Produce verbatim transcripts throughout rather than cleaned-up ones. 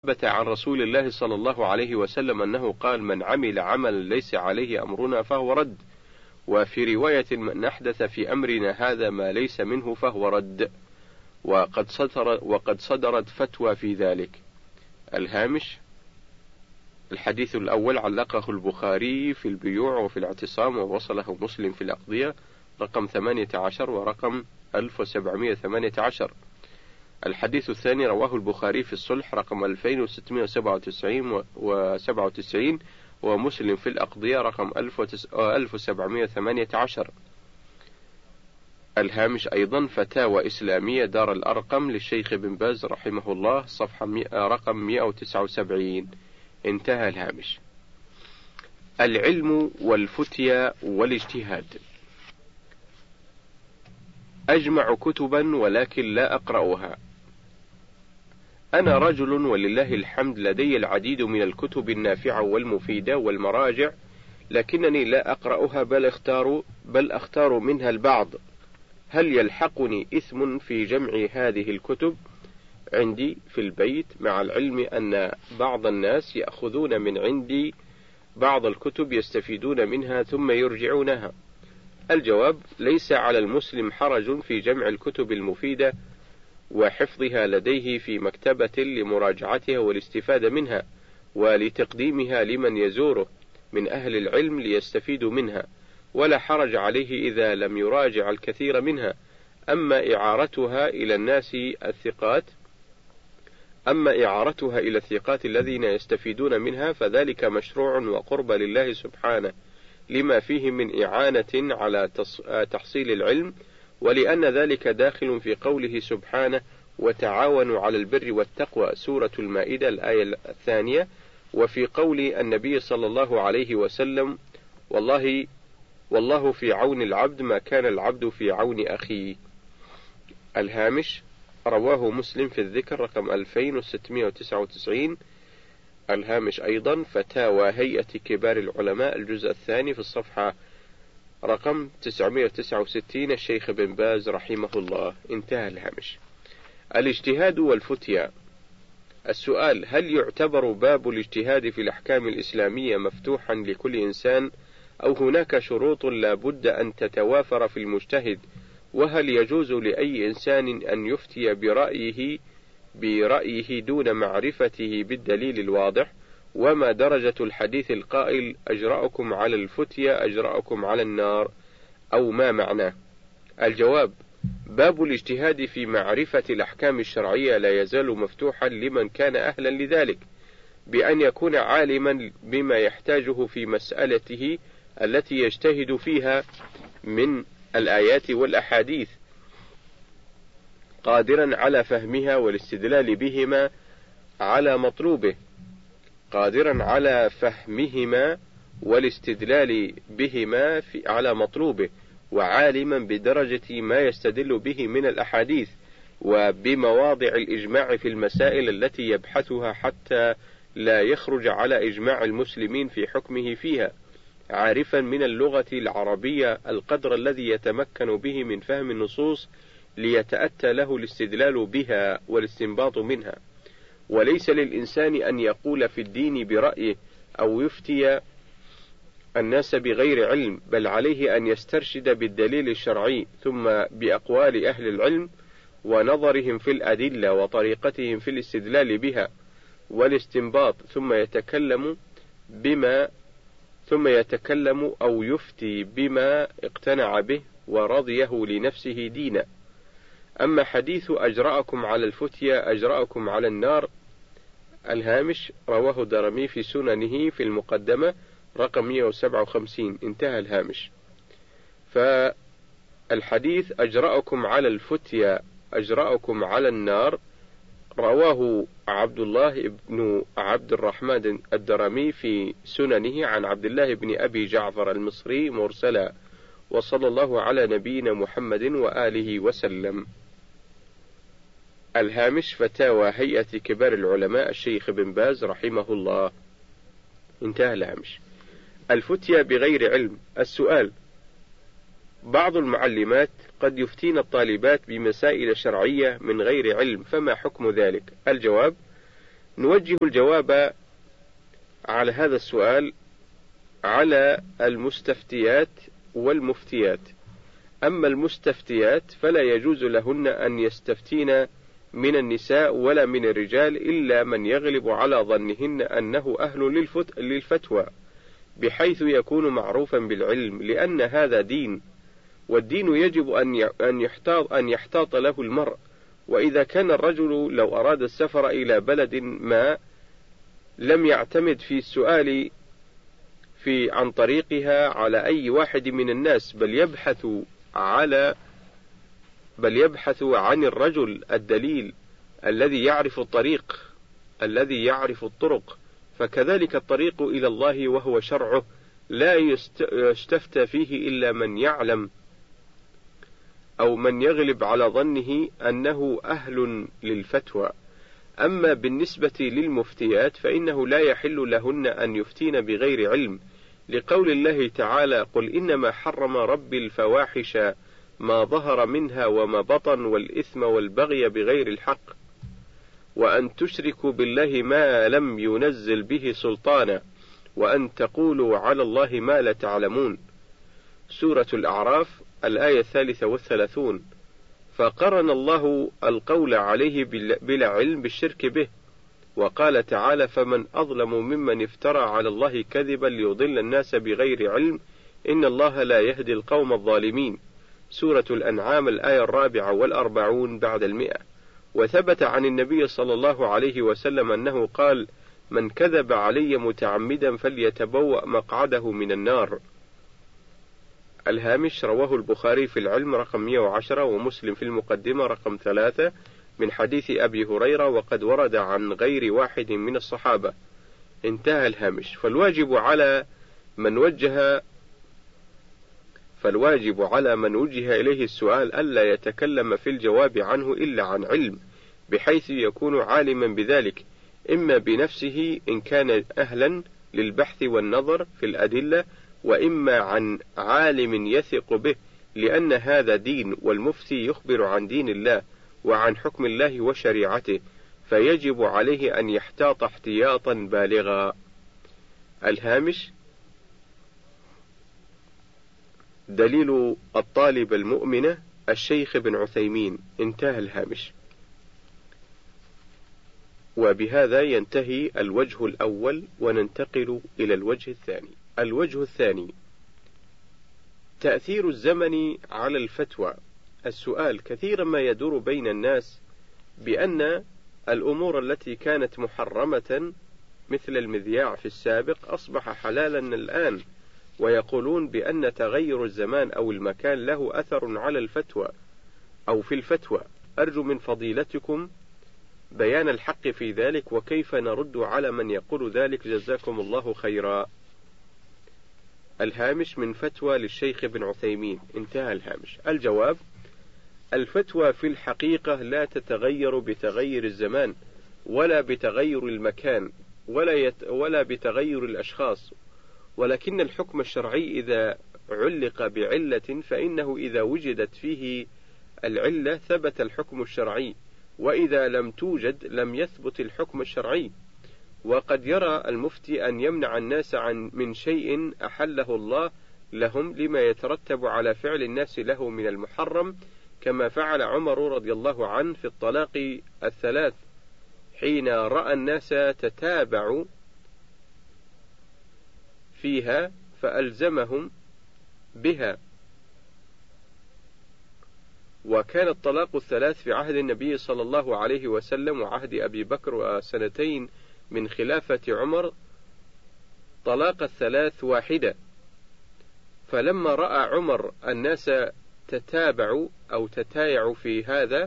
ثبت عن رسول الله صلى الله عليه وسلم أنه قال: من عمل عملا ليس عليه أمرنا فهو رد. وفي رواية: من أحدث في أمرنا هذا ما ليس منه فهو رد. وقد صدر وقد صدرت فتوى في ذلك. الهامش: الحديث الأول علقه البخاري في البيوع وفي الاعتصام، ووصله مسلم في الأقضية رقم ثمانية عشر ورقم ألف وسبعمائة وثمانية عشر. الحديث الثاني رواه البخاري في الصلح رقم ألفين وستمائة وسبعة وتسعين ومسلم في الأقضية رقم ألف وسبعمائة وثمانية عشر. الهامش أيضا: فتاوى إسلامية دار الأرقم للشيخ بن باز رحمه الله، صفحة رقم مائة وتسعة وسبعين. انتهى الهامش. العلم والفتيا والاجتهاد. أجمع كتبا ولكن لا أقرأها. أنا رجل ولله الحمد لدي العديد من الكتب النافعة والمفيدة والمراجع، لكنني لا أقرأها بل أختار, بل أختار منها البعض. هل يلحقني إثم في جمع هذه الكتب عندي في البيت، مع العلم أن بعض الناس يأخذون من عندي بعض الكتب يستفيدون منها ثم يرجعونها؟ الجواب: ليس على المسلم حرج في جمع الكتب المفيدة وحفظها لديه في مكتبة لمراجعتها والاستفادة منها، ولتقديمها لمن يزوره من أهل العلم ليستفيدوا منها، ولا حرج عليه إذا لم يراجع الكثير منها. أما إعارتها إلى الناس الثقات أما إعارتها إلى الثقات الذين يستفيدون منها فذلك مشروع وقرب لله سبحانه، لما فيه من إعانة على تحصيل العلم، ولأن ذلك داخل في قوله سبحانه: وتعاونوا على البر والتقوى، سورة المائدة الآية الثانية، وفي قول النبي صلى الله عليه وسلم: والله والله في عون العبد ما كان العبد في عون أخيه. الهامش: رواه مسلم في الذكر رقم ألفين وستمائة وتسعة وتسعين. الهامش أيضا: فتاوى هيئة كبار العلماء الجزء الثاني في الصفحة رقم تسعمائة وتسعة وستين، الشيخ بن باز رحمه الله. انتهى الهامش. الاجتهاد والفتيا. السؤال: هل يعتبر باب الاجتهاد في الأحكام الإسلامية مفتوحا لكل إنسان، أو هناك شروط لا بد أن تتوافر في المجتهد؟ وهل يجوز لأي إنسان أن يفتي برأيه برأيه دون معرفته بالدليل الواضح؟ وما درجة الحديث القائل: أجرأكم على الفتيا أجرأكم على النار، أو ما معناه؟ الجواب: باب الاجتهاد في معرفة الأحكام الشرعية لا يزال مفتوحا لمن كان أهلا لذلك، بأن يكون عالما بما يحتاجه في مسألته التي يجتهد فيها من الآيات والأحاديث، قادرا على فهمها والاستدلال بهما على مطلوبه قادرا على فهمهما والاستدلال بهما في على مطلوبه وعالما بدرجة ما يستدل به من الأحاديث، وبمواضع الإجماع في المسائل التي يبحثها حتى لا يخرج على إجماع المسلمين في حكمه فيها، عارفا من اللغة العربية القدر الذي يتمكن به من فهم النصوص ليتأتى له الاستدلال بها والاستنباط منها. وليس للإنسان أن يقول في الدين برأيه أو يفتي الناس بغير علم، بل عليه أن يسترشد بالدليل الشرعي ثم بأقوال أهل العلم ونظرهم في الأدلة وطريقتهم في الاستدلال بها والاستنباط، ثم يتكلم بما ثم يتكلم أو يفتي بما اقتنع به ورضيه لنفسه دينا. أما حديث أجرأكم على الفتيا أجرأكم على النار، الهامش: رواه الدارمي في سننه في المقدمة رقم مائة وسبعة وخمسين. انتهى الهامش. فالحديث أجرأكم على الفتيا أجرأكم على النار رواه عبد الله بن عبد الرحمن الدارمي في سننه عن عبد الله بن أبي جعفر المصري مرسلا، وصلى الله على نبينا محمد وآله وسلم. الهامش: فتاوى هيئة كبار العلماء الشيخ بن باز رحمه الله. انتهى الهامش. الفتيا بغير علم. السؤال: بعض المعلمات قد يفتين الطالبات بمسائل شرعية من غير علم، فما حكم ذلك؟ الجواب: نوجه الجواب على هذا السؤال على المستفتيات والمفتيات. أما المستفتيات فلا يجوز لهن أن يستفتين من النساء ولا من الرجال إلا من يغلب على ظنهن أنه أهل للفتوى، بحيث يكون معروفا بالعلم، لأن هذا دين، والدين يجب أن يحتاط, أن يحتاط له المرء. وإذا كان الرجل لو أراد السفر إلى بلد ما لم يعتمد في السؤال في عن طريقها على أي واحد من الناس، بل يبحث على بل يبحث عن الرجل الدليل الذي يعرف الطريق الذي يعرف الطرق، فكذلك الطريق إلى الله وهو شرعه لا يستفتى فيه إلا من يعلم أو من يغلب على ظنه أنه أهل للفتوى. أما بالنسبة للمفتيات فإنه لا يحل لهن أن يفتين بغير علم، لقول الله تعالى: قل إنما حرم ربي الفواحش ما ظهر منها وما بطن والإثم والبغي بغير الحق وأن تشركوا بالله ما لم ينزل به سلطانا وأن تقولوا على الله ما لا تعلمون. سورة الأعراف الآية الثالثة والثلاثون. فقرن الله القول عليه بلا علم بالشرك به، وقال تعالى: فمن أظلم ممن افترى على الله كذبا ليضل الناس بغير علم إن الله لا يهدي القوم الظالمين. سورة الأنعام الآية الرابعة والأربعون بعد المئة. وثبت عن النبي صلى الله عليه وسلم أنه قال: من كذب علي متعمدا فليتبوأ مقعده من النار. الهامش: رواه البخاري في العلم رقم مئة وعشرة ومسلم في المقدمة رقم ثلاثة من حديث أبي هريرة، وقد ورد عن غير واحد من الصحابة. انتهى الهامش. فالواجب على من وجه فالواجب على من وجه إليه السؤال ألا يتكلم في الجواب عنه إلا عن علم، بحيث يكون عالما بذلك، إما بنفسه إن كان أهلا للبحث والنظر في الأدلة، وإما عن عالم يثق به، لأن هذا دين، والمفتي يخبر عن دين الله وعن حكم الله وشريعته، فيجب عليه أن يحتاط احتياطا بالغا. الهامش: دليل الطالب المؤمنة الشيخ ابن عثيمين. انتهى الهامش. وبهذا ينتهي الوجه الأول، وننتقل إلى الوجه الثاني. الوجه الثاني: تأثير الزمن على الفتوى. السؤال: كثيرا ما يدور بين الناس بأن الأمور التي كانت محرمة مثل المذياع في السابق أصبح حلالا الآن، ويقولون بأن تغير الزمان أو المكان له أثر على الفتوى أو في الفتوى. أرجو من فضيلتكم بيان الحق في ذلك، وكيف نرد على من يقول ذلك، جزاكم الله خيرا. الهامش: من فتوى للشيخ ابن عثيمين. انتهى الهامش. الجواب: الفتوى في الحقيقة لا تتغير بتغير الزمان ولا بتغير المكان ولا, يت ولا بتغير الأشخاص، ولكن الحكم الشرعي إذا علق بعلة فإنه إذا وجدت فيه العلة ثبت الحكم الشرعي، وإذا لم توجد لم يثبت الحكم الشرعي. وقد يرى المفتي أن يمنع الناس عن من شيء أحله الله لهم لما يترتب على فعل الناس له من المحرم، كما فعل عمر رضي الله عنه في الطلاق الثلاث حين رأى الناس تتابع فيها فألزمهم بها. وكان الطلاق الثلاث في عهد النبي صلى الله عليه وسلم وعهد أبي بكر سنتين من خلافة عمر طلاق الثلاث واحدة. فلما رأى عمر الناس تتابعوا أو تتايعوا في هذا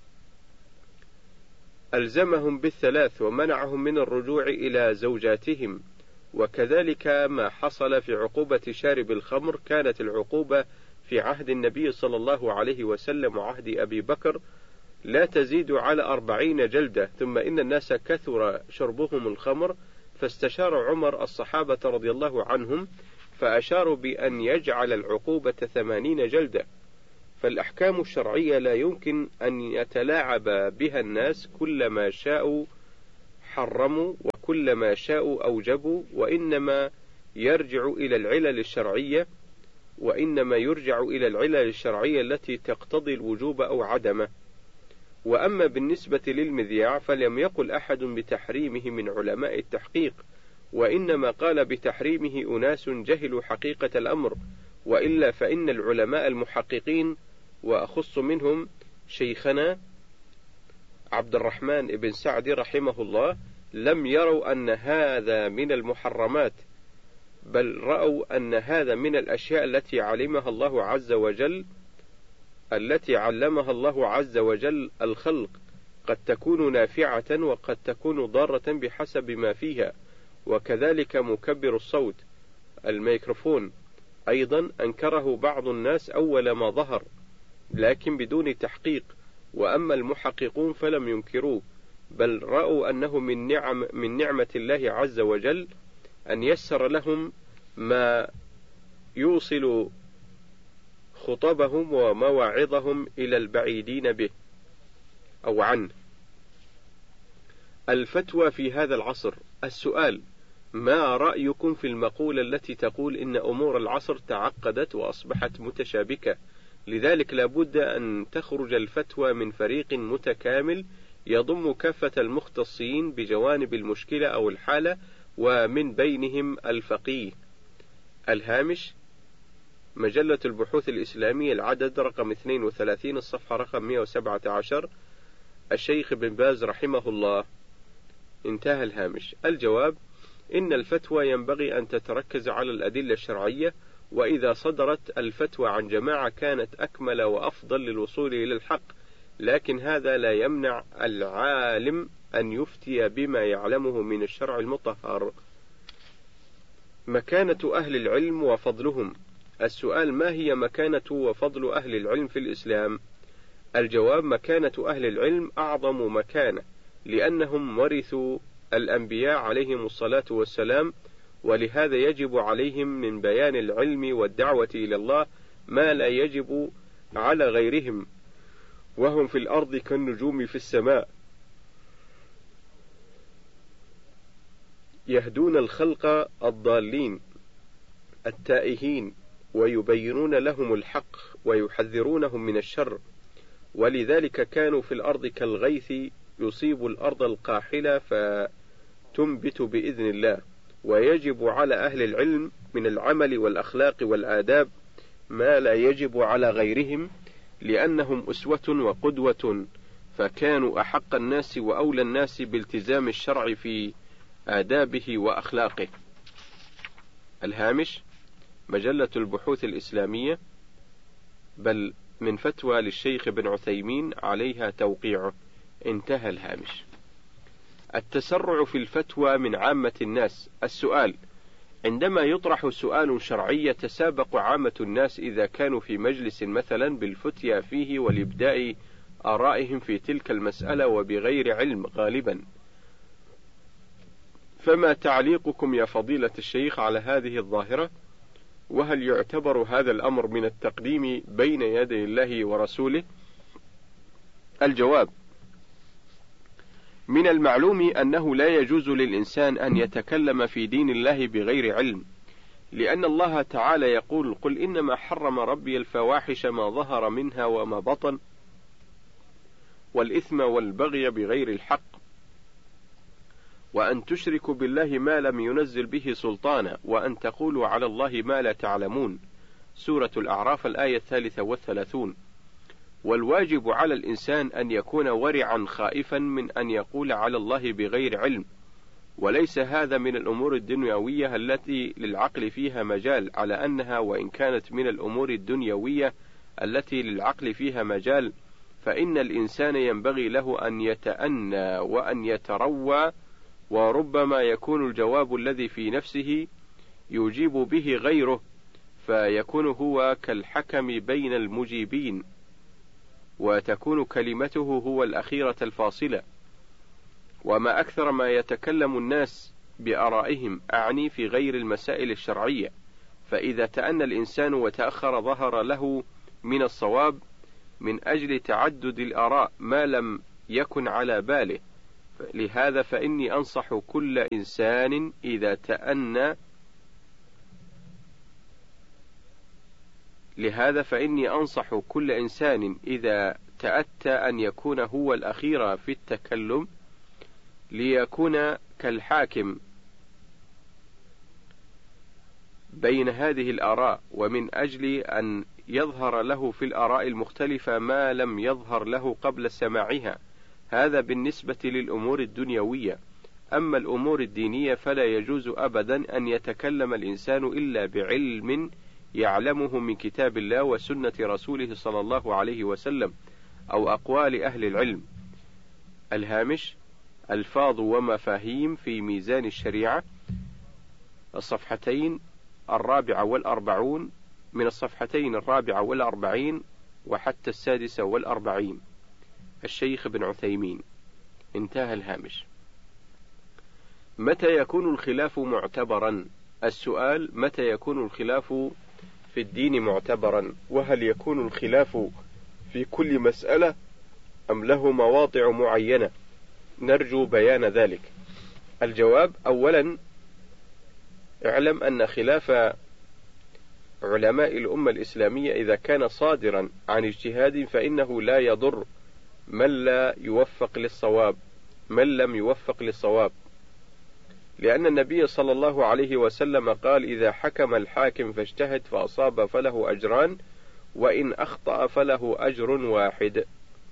ألزمهم بالثلاث ومنعهم من الرجوع إلى زوجاتهم. وكذلك ما حصل في عقوبة شارب الخمر، كانت العقوبة في عهد النبي صلى الله عليه وسلم وعهد أبي بكر لا تزيد على أربعين جلدة، ثم إن الناس كثر شربهم الخمر، فاستشار عمر الصحابة رضي الله عنهم فأشاروا بأن يجعل العقوبة ثمانين جلدة. فالأحكام الشرعية لا يمكن أن يتلاعب بها الناس كلما شاءوا حرموا وكل ما شاءوا أوجبوا، وإنما يرجع إلى العلل الشرعية وإنما يرجع إلى العلل الشرعية التي تقتضي الوجوب أو عدمه. وأما بالنسبة للمذياع فلم يقل أحد بتحريمه من علماء التحقيق، وإنما قال بتحريمه أناس جهلوا حقيقة الأمر، وإلا فإن العلماء المحققين، وأخص منهم شيخنا عبد الرحمن بن سعدي رحمه الله، لم يروا أن هذا من المحرمات، بل رأوا أن هذا من الأشياء التي علمها الله عز وجل التي علمها الله عز وجل الخلق، قد تكون نافعة وقد تكون ضارة بحسب ما فيها. وكذلك مكبر الصوت الميكروفون أيضا أنكره بعض الناس أول ما ظهر لكن بدون تحقيق، وأما المحققون فلم ينكروه، بل رأوا أنه من نعم من نعمة الله عز وجل أن يسر لهم ما يوصل خطبهم ومواعظهم إلى البعيدين به أو عنه. الفتوى في هذا العصر. السؤال: ما رأيكم في المقولة التي تقول إن أمور العصر تعقدت وأصبحت متشابكة، لذلك لابد أن تخرج الفتوى من فريق متكامل يضم كافة المختصين بجوانب المشكلة أو الحالة، ومن بينهم الفقيه. الهامش: مجلة البحوث الإسلامية، العدد رقم اثنين وثلاثين، الصفحة رقم مئة وسبعة عشر، الشيخ بن باز رحمه الله. انتهى الهامش. الجواب: إن الفتوى ينبغي أن تتركز على الأدلة الشرعية، وإذا صدرت الفتوى عن جماعة كانت أكمل وأفضل للوصول إلى الحق، لكن هذا لا يمنع العالم أن يفتي بما يعلمه من الشرع المطهر. مكانة أهل العلم وفضلهم. السؤال: ما هي مكانة وفضل أهل العلم في الإسلام؟ الجواب: مكانة أهل العلم أعظم مكانة، لأنهم ورثوا الأنبياء عليهم الصلاة والسلام، ولهذا يجب عليهم من بيان العلم والدعوة إلى الله ما لا يجب على غيرهم، وهم في الأرض كالنجوم في السماء، يهدون الخلق الضالين التائهين، ويبينون لهم الحق ويحذرونهم من الشر، ولذلك كانوا في الأرض كالغيث يصيب الأرض القاحلة فتنبت بإذن الله. ويجب على أهل العلم من العمل والأخلاق والآداب ما لا يجب على غيرهم، لأنهم أسوة وقدوة، فكانوا أحق الناس وأولى الناس بالتزام الشرع في آدابه وأخلاقه. الهامش: مجلة البحوث الإسلامية، بل من فتوى للشيخ بن عثيمين عليها توقيعه. انتهى الهامش. التسرع في الفتوى من عامة الناس. السؤال: عندما يطرح سؤال شرعي يتسابق عامة الناس إذا كانوا في مجلس مثلا بالفتيا فيه والإبداء آرائهم في تلك المسألة وبغير علم غالبا، فما تعليقكم يا فضيلة الشيخ على هذه الظاهرة؟ وهل يعتبر هذا الأمر من التقديم بين يدي الله ورسوله؟ الجواب: من المعلوم أنه لا يجوز للإنسان أن يتكلم في دين الله بغير علم، لأن الله تعالى يقول: قل إنما حرم ربي الفواحش ما ظهر منها وما بطن والإثم والبغي بغير الحق وأن تشركوا بالله ما لم ينزل به سلطانا وأن تقولوا على الله ما لا تعلمون. سورة الأعراف، الآية الثالثة والثلاثون. والواجب على الإنسان أن يكون ورعا خائفا من أن يقول على الله بغير علم، وليس هذا من الأمور الدنيوية التي للعقل فيها مجال، على أنها وإن كانت من الأمور الدنيوية التي للعقل فيها مجال، فإن الإنسان ينبغي له أن يتأنى وأن يتروى، وربما يكون الجواب الذي في نفسه يجيب به غيره، فيكون هو كالحكم بين المجيبين، وتكون كلمته هو الأخيرة الفاصلة. وما أكثر ما يتكلم الناس بآرائهم، أعني في غير المسائل الشرعية، فإذا تأنى الإنسان وتأخر ظهر له من الصواب من أجل تعدد الآراء ما لم يكن على باله، لهذا فإني أنصح كل إنسان إذا تأنى لهذا فإني أنصح كل إنسان إذا تأتى أن يكون هو الأخير في التكلم ليكون كالحاكم بين هذه الآراء، ومن أجل أن يظهر له في الآراء المختلفة ما لم يظهر له قبل سماعها. هذا بالنسبة للأمور الدنيوية. أما الأمور الدينية فلا يجوز أبدا أن يتكلم الإنسان إلا بعلم يعلمه من كتاب الله وسنة رسوله صلى الله عليه وسلم أو أقوال أهل العلم. الهامش: ألفاظ ومفاهيم في ميزان الشريعة، الصفحتين الرابعة والأربعون، من الصفحتين الرابعة والأربعين وحتى السادسة والأربعين، الشيخ ابن عثيمين. انتهى الهامش. متى يكون الخلاف معتبرا؟ السؤال: متى يكون الخلاف في الدين معتبرا؟ وهل يكون الخلاف في كل مسألة أم له مواضع معينة؟ نرجو بيان ذلك. الجواب: أولا، اعلم أن خلاف علماء الأمة الإسلامية إذا كان صادرا عن اجتهاد فإنه لا يضر من لا يوفق للصواب من لم يوفق للصواب، لأن النبي صلى الله عليه وسلم قال: إذا حكم الحاكم فاجتهد فأصاب فله أجران، وإن أخطأ فله أجر واحد.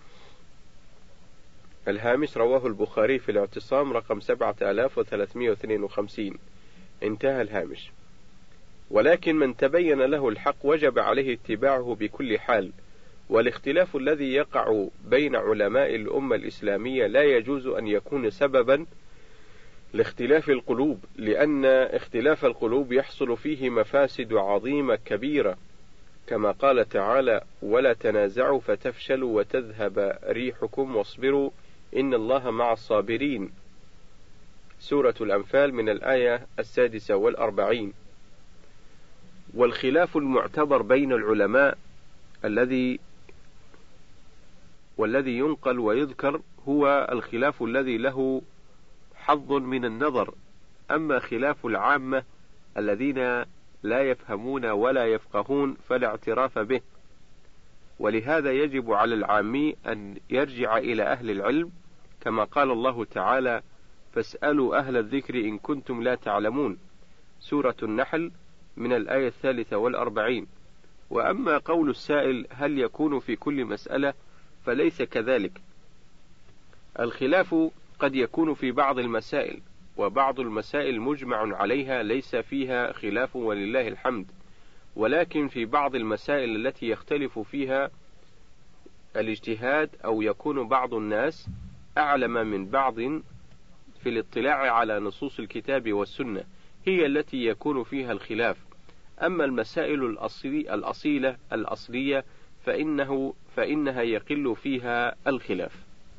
الهامش: رواه البخاري في الاعتصام رقم سبعة آلاف وثلاثمائة واثنين وخمسين. انتهى الهامش. ولكن من تبين له الحق وجب عليه اتباعه بكل حال، والاختلاف الذي يقع بين علماء الأمة الإسلامية لا يجوز أن يكون سببا لاختلاف القلوب، لأن اختلاف القلوب يحصل فيه مفاسد عظيمة كبيرة، كما قال تعالى: ولا تنازعوا فتفشلوا وتذهب ريحكم واصبروا إن الله مع الصابرين، سورة الأنفال من الآية السادسة والأربعين. والخلاف المعتبر بين العلماء الذي والذي ينقل ويذكر هو الخلاف الذي له حظ من النظر، أما خلاف العامة الذين لا يفهمون ولا يفقهون فلا اعتراف به. ولهذا يجب على العامي أن يرجع إلى أهل العلم، كما قال الله تعالى: فاسألوا أهل الذكر إن كنتم لا تعلمون، سورة النحل من الآية الثالثة والأربعين. وأما قول السائل: هل يكون في كل مسألة؟ فليس كذلك. الخلاف قد يكون في بعض المسائل، وبعض المسائل مجمع عليها ليس فيها خلاف ولله الحمد، ولكن في بعض المسائل التي يختلف فيها الاجتهاد أو يكون بعض الناس أعلم من بعض في الاطلاع على نصوص الكتاب والسنة هي التي يكون فيها الخلاف. أما المسائل الأصلي الأصيلة الأصلية فإنه فإنها يقل فيها الخلاف.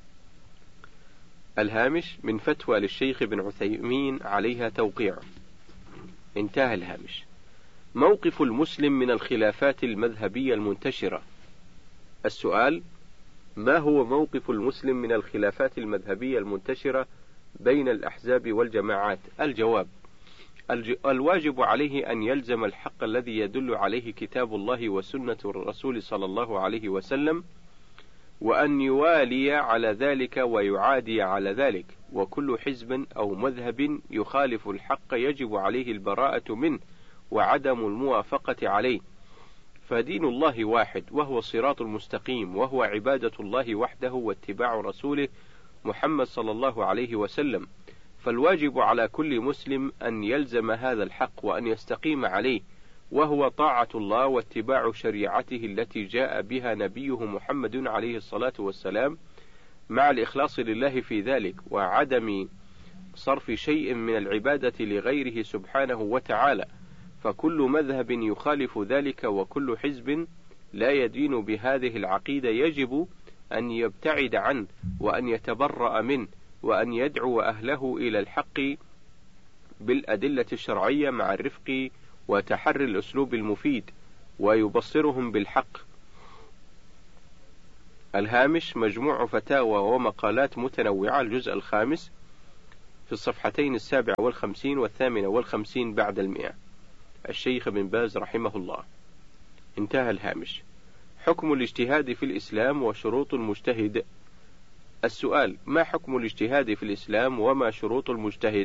الهامش: من فتوى للشيخ ابن عثيمين عليها توقيع. انتهى الهامش. موقف المسلم من الخلافات المذهبية المنتشرة. السؤال: ما هو موقف المسلم من الخلافات المذهبية المنتشرة بين الأحزاب والجماعات؟ الجواب: الواجب عليه أن يلزم الحق الذي يدل عليه كتاب الله وسنة الرسول صلى الله عليه وسلم، وأن يوالي على ذلك ويعادي على ذلك، وكل حزب أو مذهب يخالف الحق يجب عليه البراءة منه وعدم الموافقة عليه، فدين الله واحد وهو الصراط المستقيم، وهو عبادة الله وحده واتباع رسوله محمد صلى الله عليه وسلم. فالواجب على كل مسلم أن يلزم هذا الحق وأن يستقيم عليه، وهو طاعة الله واتباع شريعته التي جاء بها نبيه محمد عليه الصلاة والسلام، مع الإخلاص لله في ذلك، وعدم صرف شيء من العبادة لغيره سبحانه وتعالى. فكل مذهب يخالف ذلك وكل حزب لا يدين بهذه العقيدة يجب أن يبتعد عنه وأن يتبرأ منه، وأن يدعو أهله إلى الحق بالأدلة الشرعية مع الرفق وتحري الأسلوب المفيد، ويبصرهم بالحق. الهامش مجموع فتاوى ومقالات متنوعة، الجزء الخامس، في الصفحتين السابعة والخمسين والثامنة والخمسين بعد المئة، الشيخ بن باز رحمه الله. انتهى الهامش. حكم الاجتهاد في الإسلام وشروط المجتهد. السؤال: ما حكم الاجتهاد في الإسلام وما شروط المجتهد؟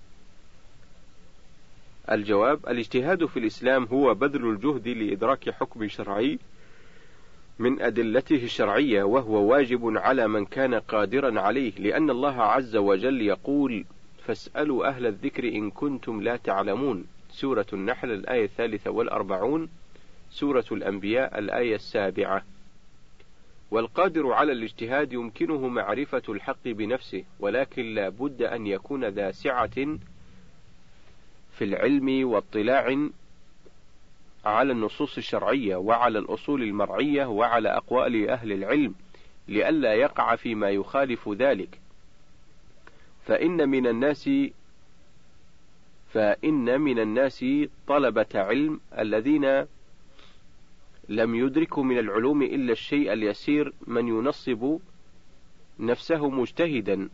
الجواب: الاجتهاد في الإسلام هو بذل الجهد لإدراك حكم شرعي من أدلته الشرعية، وهو واجب على من كان قادرا عليه، لأن الله عز وجل يقول: فاسألوا أهل الذكر إن كنتم لا تعلمون، سورة النحل الآية الثالثة والأربعون، سورة الأنبياء الآية السابعة. والقادر على الاجتهاد يمكنه معرفة الحق بنفسه، ولكن لا بد أن يكون ذا سعة في العلم واطلاع على النصوص الشرعية وعلى الأصول المرعية وعلى أقوال أهل العلم، لئلا يقع فيما يخالف ذلك. فإن من الناس فإن من الناس طلبة علم الذين لم يدركوا من العلوم إلا الشيء اليسير، من ينصب نفسه مجتهدا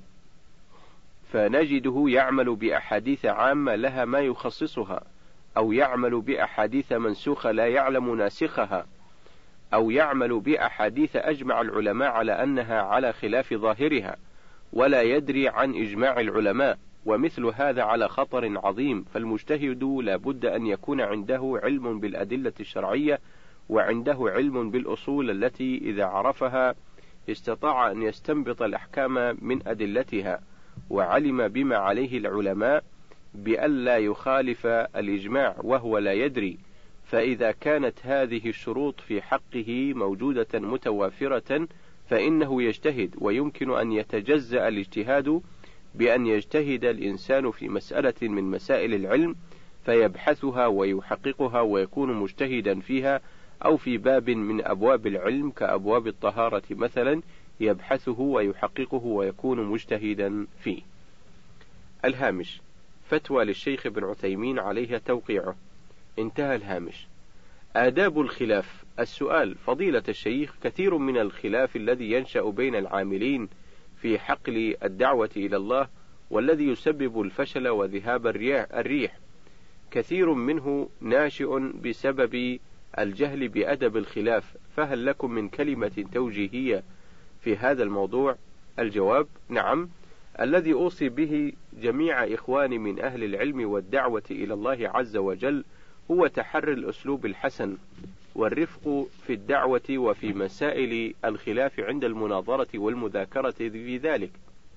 فنجده يعمل بأحاديث عامة لها ما يخصصها، أو يعمل بأحاديث منسوخة لا يعلم ناسخها، أو يعمل بأحاديث أجمع العلماء على أنها على خلاف ظاهرها ولا يدري عن إجماع العلماء، ومثل هذا على خطر عظيم. فالمجتهد لا بد أن يكون عنده علم بالأدلة الشرعية، وعنده علم بالأصول التي إذا عرفها استطاع أن يستنبط الأحكام من أدلتها، وعلم بما عليه العلماء بألا يخالف الإجماع وهو لا يدري. فإذا كانت هذه الشروط في حقه موجودة متوافرة فإنه يجتهد، ويمكن أن يتجزأ الاجتهاد بأن يجتهد الإنسان في مسألة من مسائل العلم فيبحثها ويحققها ويكون مجتهدا فيها، أو في باب من أبواب العلم كأبواب الطهارة مثلا يبحثه ويحققه ويكون مجتهدا فيه. الهامش. فتوى للشيخ ابن عثيمين عليها توقيعه. انتهى الهامش. آداب الخلاف. السؤال: فضيلة الشيخ، كثير من الخلاف الذي ينشأ بين العاملين في حقل الدعوة إلى الله والذي يسبب الفشل وذهاب الريح، كثير منه ناشئ بسبب الجهل بأدب الخلاف، فهل لكم من كلمة توجيهية في هذا الموضوع؟ الجواب: نعم. الذي أوصي به جميع إخواني من أهل العلم والدعوة إلى الله عز وجل هو تحري الأسلوب الحسن والرفق في الدعوة وفي مسائل الخلاف عند المناظرة والمذاكرة في ذلك،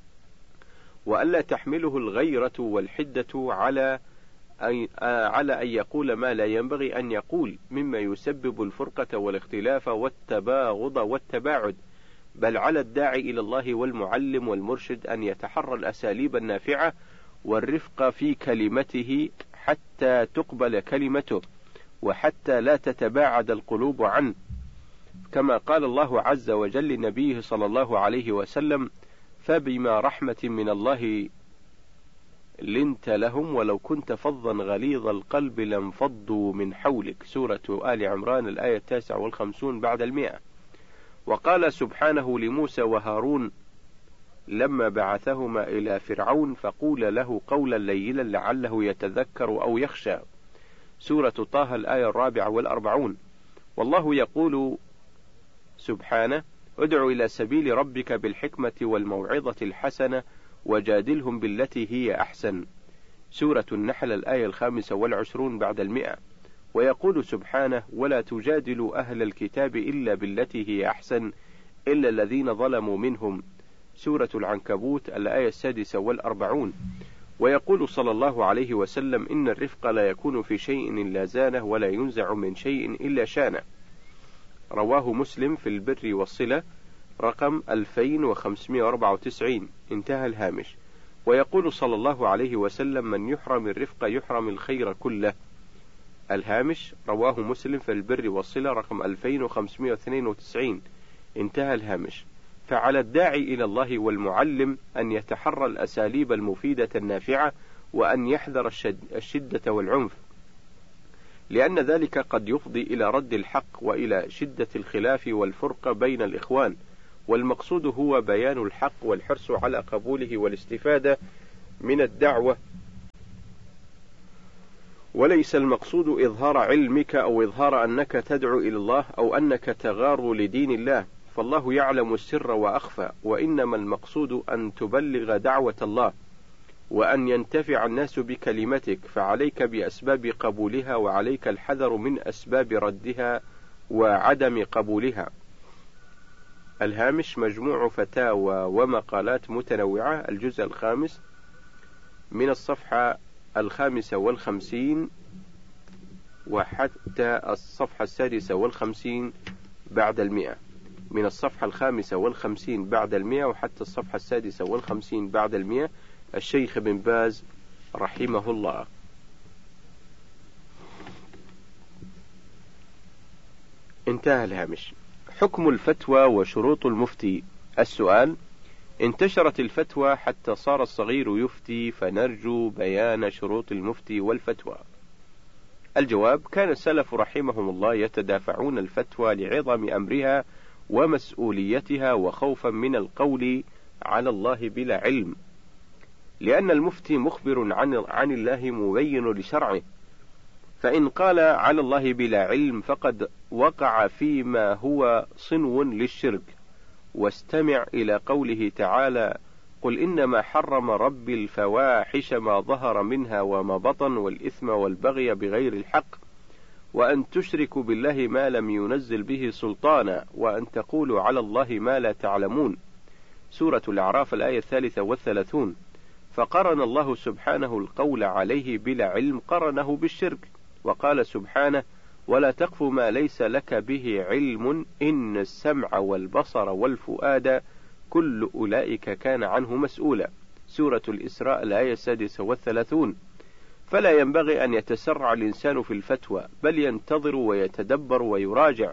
وألا تحمله الغيرة والحدة على أي على أن يقول ما لا ينبغي أن يقول، مما يسبب الفرقة والاختلاف والتباغض والتباعد، بل على الداعي إلى الله والمعلم والمرشد أن يتحرى الأساليب النافعة والرفق في كلمته حتى تقبل كلمته، وحتى لا تتباعد القلوب عنه، كما قال الله عز وجل لنبيه صلى الله عليه وسلم: فبما رحمة من الله لنت لهم ولو كنت فظا غليظ القلب لانفضوا من حولك، سورة آل عمران الآية التاسعة والخمسون بعد المئة. وقال سبحانه لموسى وهارون لما بعثهما إلى فرعون: فقول له قولا لينا لعله يتذكر أو يخشى، سورة طه الآية الرابعة والأربعون. والله يقول سبحانه: ادع إلى سبيل ربك بالحكمة والموعظة الحسنة وجادلهم بالتي هي أحسن، سورة النحل الآية الخامسة والعشرون بعد المئة. ويقول سبحانه: ولا تجادلوا أهل الكتاب إلا بالتي هي أحسن إلا الذين ظلموا منهم، سورة العنكبوت الآية السادسة والأربعون. ويقول صلى الله عليه وسلم: إن الرفق لا يكون في شيء إلا زانه ولا ينزع من شيء إلا شانه، رواه مسلم في البر والصلة رقم ألفين وخمسمائة وأربعة وتسعين. انتهى الهامش. ويقول صلى الله عليه وسلم: من يحرم الرفق يحرم الخير كله. الهامش. رواه مسلم في البر والصلة رقم ألفين وخمسمائة واثنين وتسعين. انتهى الهامش. فعلى الداعي إلى الله والمعلم أن يتحرى الأساليب المفيدة النافعة، وأن يحذر الشدة والعنف، لأن ذلك قد يفضي إلى رد الحق وإلى شدة الخلاف والفرقة بين الإخوان، والمقصود هو بيان الحق والحرص على قبوله والاستفادة من الدعوة، وليس المقصود إظهار علمك أو إظهار أنك تدعو إلى الله أو أنك تغار لدين الله، فالله يعلم السر وأخفى، وإنما المقصود أن تبلغ دعوة الله وأن ينتفع الناس بكلمتك، فعليك بأسباب قبولها، وعليك الحذر من أسباب ردها وعدم قبولها. الهامش مجموع فتاوى ومقالات متنوعة، الجزء الخامس، من الصفحة الخامسة والخمسين وحتى الصفحة السادسة والخمسين بعد المئة، من الصفحة الخامسة والخمسين بعد المئة وحتى الصفحة السادسة والخمسين بعد المئة، الشيخ بن باز رحمه الله. انتهى الهامش. حكم الفتوى وشروط المفتي. السؤال: انتشرت الفتوى حتى صار الصغير يفتي، فنرجو بيان شروط المفتي والفتوى. الجواب: كان السلف رحمهم الله يتدافعون الفتوى لعظم أمرها ومسؤوليتها وخوفا من القول على الله بلا علم، لأن المفتي مخبر عن, عن الله مبين لشرعه، فإن قال على الله بلا علم فقد وقع فيما هو صنو للشرك. واستمع إلى قوله تعالى: قل إنما حرم ربي الفواحش ما ظهر منها وما بطن والإثم والبغي بغير الحق وأن تشركوا بالله ما لم ينزل به سلطانا وأن تقولوا على الله ما لا تعلمون. سورة الأعراف الآية الثالثة والثلاثون. فقرن الله سبحانه القول عليه بلا علم قرنه بالشرك، وقال سبحانه: ولا تقف ما ليس لك به علم إن السمع والبصر والفؤاد كل أولئك كان عنه مسؤولا. سورة الإسراء الآية السادسة والثلاثون. فلا ينبغي أن يتسرع الإنسان في الفتوى، بل ينتظر ويتدبر ويراجع،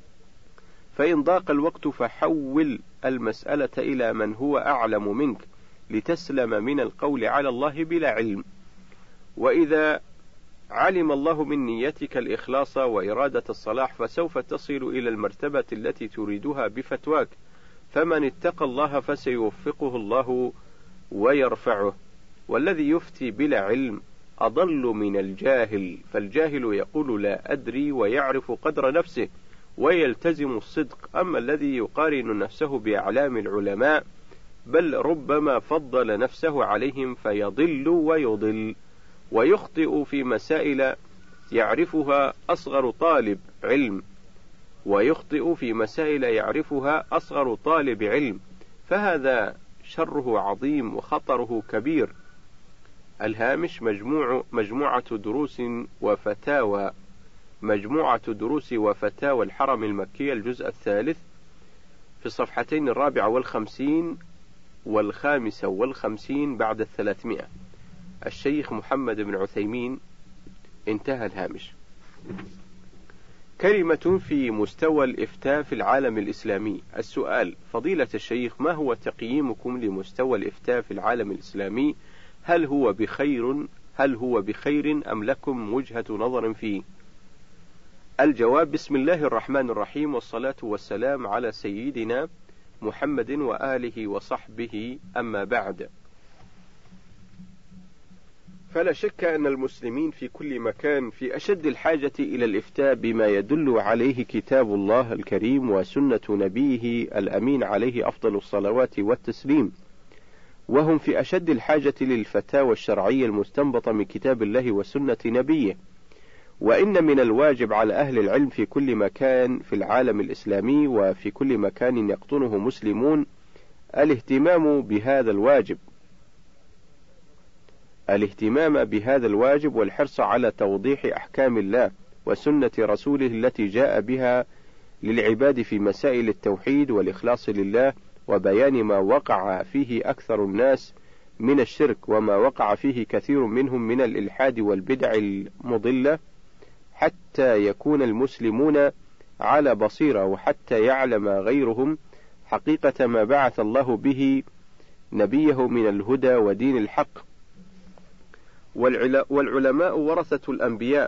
فإن ضاق الوقت فحول المسألة إلى من هو أعلم منك لتسلم من القول على الله بلا علم. وإذا علم الله من نيتك الإخلاص وإرادة الصلاح فسوف تصل إلى المرتبة التي تريدها بفتواك، فمن اتقى الله فسيوفقه الله ويرفعه. والذي يفتي بلا علم أضل من الجاهل، فالجاهل يقول لا أدري ويعرف قدر نفسه ويلتزم الصدق، أما الذي يقارن نفسه بأعلام العلماء بل ربما فضل نفسه عليهم فيضل ويضل، ويخطئ في مسائل يعرفها أصغر طالب علم ويخطئ في مسائل يعرفها أصغر طالب علم، فهذا شره عظيم وخطره كبير. الهامش مجموع مجموعة دروس وفتاوى مجموعة دروس وفتاوى الحرم المكي، الجزء الثالث، في الصفحتين الرابعة والخمسين والخامسة والخمسين بعد الثلاثمائة، الشيخ محمد بن عثيمين. انتهى الهامش. كلمة في مستوى الإفتاء في العالم الإسلامي. السؤال: فضيلة الشيخ، ما هو تقييمكم لمستوى الإفتاء في العالم الإسلامي؟ هل هو بخير هل هو بخير أم لكم وجهة نظر فيه؟ الجواب: بسم الله الرحمن الرحيم، والصلاة والسلام على سيدنا محمد وآله وصحبه، أما بعد. فلا شك أن المسلمين في كل مكان في أشد الحاجة إلى الإفتاء بما يدل عليه كتاب الله الكريم وسنة نبيه الأمين عليه أفضل الصلوات والتسليم، وهم في أشد الحاجة للفتاوى الشرعية المستنبطة من كتاب الله وسنة نبيه. وإن من الواجب على أهل العلم في كل مكان في العالم الإسلامي وفي كل مكان يقطنه مسلمون الاهتمام بهذا الواجب الاهتمام بهذا الواجب والحرص على توضيح أحكام الله وسنة رسوله التي جاء بها للعباد في مسائل التوحيد والإخلاص لله، وبيان ما وقع فيه أكثر الناس من الشرك وما وقع فيه كثير منهم من الإلحاد والبدع المضلة، حتى يكون المسلمون على بصيرة، وحتى يعلم غيرهم حقيقة ما بعث الله به نبيه من الهدى ودين الحق. والعلماء ورثة الأنبياء،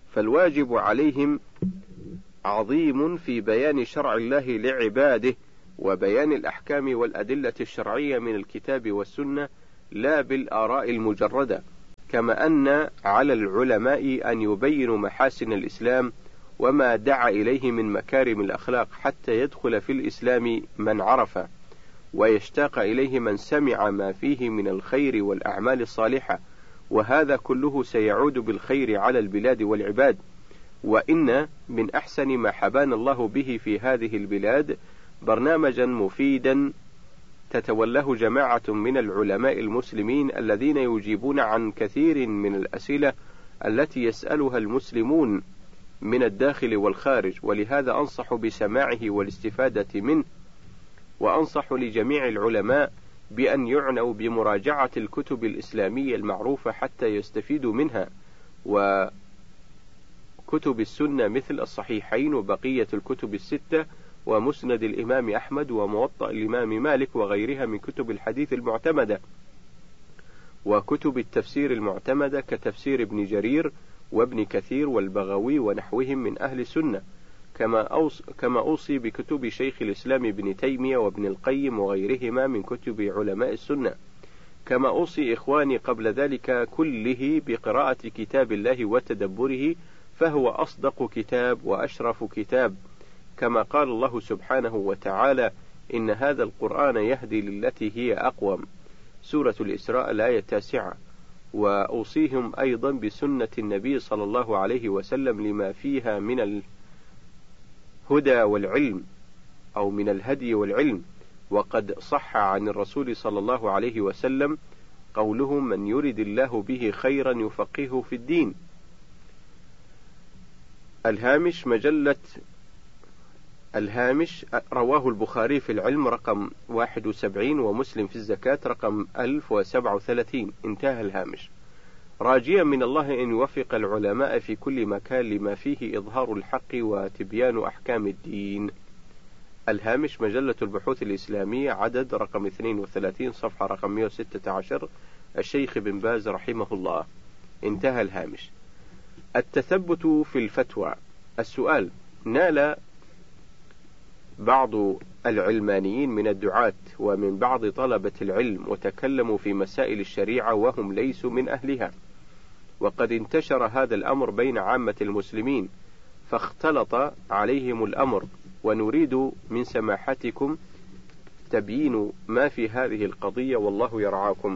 فالواجب عليهم عظيم في بيان شرع الله لعباده وبيان الأحكام والأدلة الشرعية من الكتاب والسنة لا بالآراء المجردة، كما أن على العلماء أن يبينوا محاسن الإسلام وما دعا إليه من مكارم الأخلاق حتى يدخل في الإسلام من عرف ويشتاق إليه من سمع ما فيه من الخير والأعمال الصالحة، وهذا كله سيعود بالخير على البلاد والعباد. وإن من أحسن ما حبانا الله به في هذه البلاد برنامجا مفيدا تتولاه جماعة من العلماء المسلمين الذين يجيبون عن كثير من الأسئلة التي يسألها المسلمون من الداخل والخارج، ولهذا أنصح بسماعه والاستفادة منه، وأنصح لجميع العلماء بأن يعنوا بمراجعة الكتب الإسلامية المعروفة حتى يستفيدوا منها، وكتب السنة مثل الصحيحين وبقية الكتب الستة ومسند الإمام أحمد وموطأ الإمام مالك وغيرها من كتب الحديث المعتمدة، وكتب التفسير المعتمدة كتفسير ابن جرير وابن كثير والبغوي ونحوهم من أهل السنة، كما أوصي, كما أوصي بكتب شيخ الإسلام ابن تيمية وابن القيم وغيرهما من كتب علماء السنة، كما أوصي إخواني قبل ذلك كله بقراءة كتاب الله وتدبره، فهو أصدق كتاب وأشرف كتاب، كما قال الله سبحانه وتعالى: إن هذا القرآن يهدي للتي هي أقوم، سورة الإسراء الآية التاسعة. وأوصيهم أيضا بسنة النبي صلى الله عليه وسلم لما فيها من الهدى والعلم أو من الهدي والعلم، وقد صح عن الرسول صلى الله عليه وسلم قوله: من يرد الله به خيرا يفقهه في الدين. الهامش مجلة الهامش رواه البخاري في العلم رقم واحد وسبعين ومسلم في الزكاة رقم ألف وسبعة وثلاثين. انتهى الهامش، راجيا من الله أن يوفق العلماء في كل مكان لما فيه إظهار الحق وتبيان أحكام الدين. الهامش مجلة البحوث الإسلامية عدد رقم اثنين وثلاثين صفحة رقم مئة وستة عشر، الشيخ بن باز رحمه الله. انتهى الهامش. التثبت في الفتوى. السؤال: نال بعض العلمانيين من الدعاة ومن بعض طلبة العلم وتكلموا في مسائل الشريعة وهم ليسوا من أهلها، وقد انتشر هذا الأمر بين عامة المسلمين فاختلط عليهم الأمر، ونريد من سماحتكم تبيين ما في هذه القضية والله يرعاكم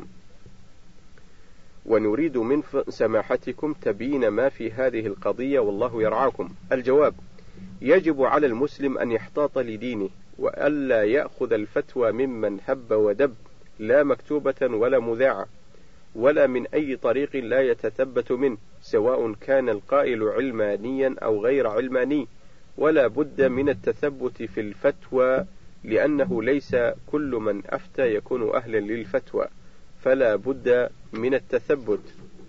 ونريد من سماحتكم تبيين ما في هذه القضية والله يرعاكم. الجواب: يجب على المسلم أن يحتاط لدينه وألا يأخذ الفتوى ممن هب ودب، لا مكتوبة ولا مذاعة ولا من أي طريق لا يتثبت منه، سواء كان القائل علمانيا أو غير علماني، ولا بد من التثبت في الفتوى، لأنه ليس كل من أفتى يكون أهلا للفتوى، فلا بد من التثبت.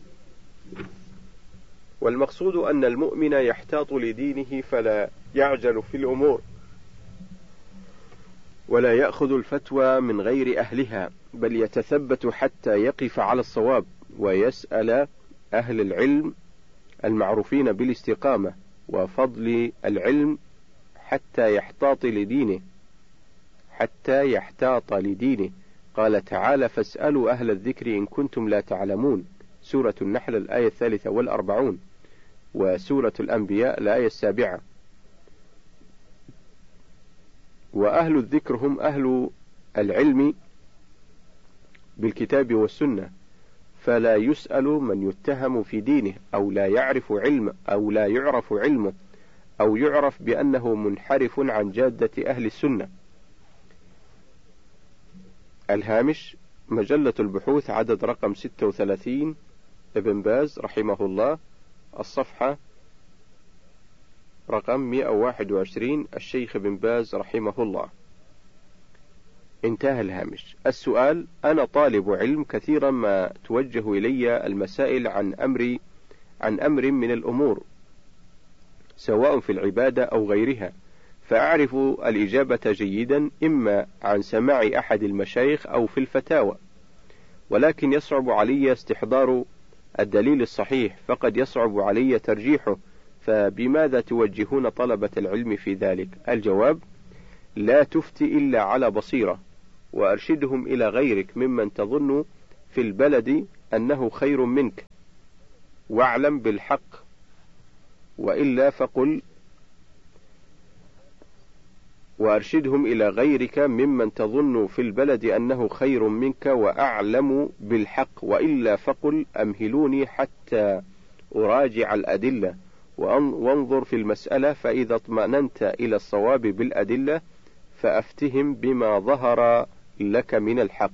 والمقصود أن المؤمن يحتاط لدينه فلا يعجل في الأمور ولا يأخذ الفتوى من غير أهلها، بل يتثبت حتى يقف على الصواب ويسأل أهل العلم المعروفين بالاستقامة وفضل العلم حتى يحتاط لدينه حتى يحتاط لدينه. قال تعالى: فاسألوا أهل الذكر إن كنتم لا تعلمون، سورة النحل الآية الثالثة والأربعون، وسورة الأنبياء الآية السابعة. وأهل الذكر هم أهل العلم بالكتاب والسنة، فلا يسأل من يتهم في دينه أو لا يعرف علم أو لا يعرف علمه أو يعرف بأنه منحرف عن جادة أهل السنة. الهامش مجلة البحوث عدد رقم ستة وثلاثين، ابن باز رحمه الله، الصفحة رقم مئة وواحد وعشرين، الشيخ بن باز رحمه الله. انتهى الهامش. السؤال: أنا طالب علم، كثيرا ما توجه إلي المسائل عن أمر عن أمر من الأمور سواء في العبادة أو غيرها، فأعرف الإجابة جيدا إما عن سماع أحد المشايخ أو في الفتاوى، ولكن يصعب علي استحضار الدليل الصحيح، فقد يصعب علي ترجيحه، فبماذا توجهون طلبة العلم في ذلك؟ الجواب: لا تفتي إلا على بصيرة، وأرشدهم إلى غيرك ممن تظن في البلد أنه خير منك، واعلم بالحق، وإلا فقل وأرشدهم إلى غيرك ممن تظن في البلد أنه خير منك وأعلم بالحق، وإلا فقل أمهلوني حتى أراجع الأدلة وانظر في المسألة، فإذا اطمأننت إلى الصواب بالأدلة فأفتهم بما ظهر لك من الحق.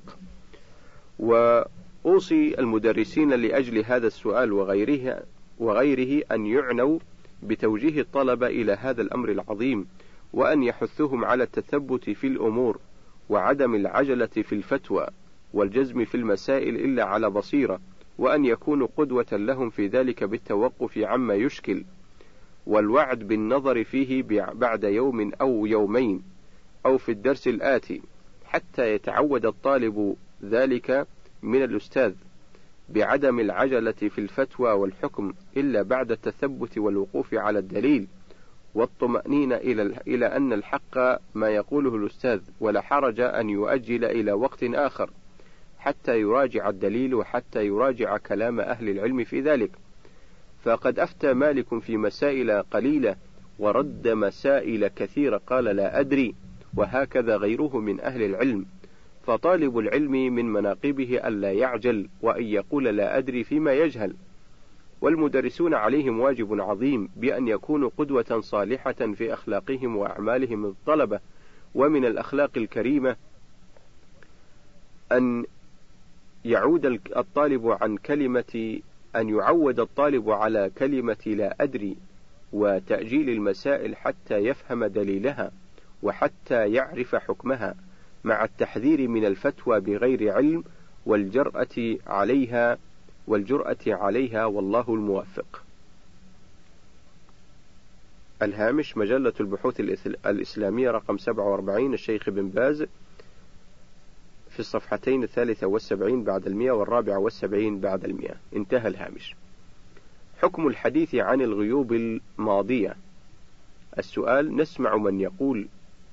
وأوصي المدرسين لأجل هذا السؤال وغيره, وغيره أن يعنوا بتوجيه الطلبة إلى هذا الأمر العظيم، وأن يحثهم على التثبت في الأمور وعدم العجلة في الفتوى والجزم في المسائل إلا على بصيرة، وأن يكونوا قدوة لهم في ذلك بالتوقف عما يشكل، والوعد بالنظر فيه بعد يوم أو يومين أو في الدرس الآتي، حتى يتعود الطالب ذلك من الأستاذ، بعدم العجلة في الفتوى والحكم إلا بعد التثبت والوقوف على الدليل والطمأنينة إلى إلى أن الحق ما يقوله الأستاذ، ولا حرج أن يؤجل إلى وقت آخر حتى يراجع الدليل وحتى يراجع كلام أهل العلم في ذلك. فقد أفتى مالك في مسائل قليلة ورد مسائل كثيرة قال لا أدري، وهكذا غيره من أهل العلم. فطالب العلم من مناقبه ألا يعجل وأن يقول لا أدري فيما يجهل. والمدرسون عليهم واجب عظيم بأن يكونوا قدوة صالحة في أخلاقهم وأعمالهم الطلبة. ومن الأخلاق الكريمة أن يعود الطالب عن كلمة أن يعود الطالب على كلمة لا أدري وتأجيل المسائل حتى يفهم دليلها وحتى يعرف حكمها، مع التحذير من الفتوى بغير علم والجرأة عليها والجرأة عليها والله الموفق. الهامش: مجلة البحوث الإسلامية رقم سبعة وأربعين، الشيخ بن باز، في الصفحتين الثالثة والسبعين بعد المئة والرابعة والسبعين بعد المئة. انتهى الهامش. حكم الحديث عن الغيوب الماضية. السؤال: نسمع من يقول